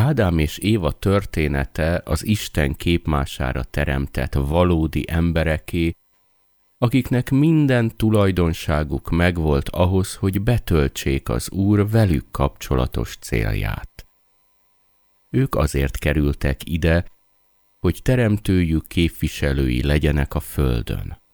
Ádám és Éva története az Isten képmására teremtett valódi embereké, akiknek minden tulajdonságuk megvolt ahhoz, hogy betöltsék az Úr velük kapcsolatos célját. Ők azért kerültek ide, hogy teremtőjük képviselői legyenek a földön.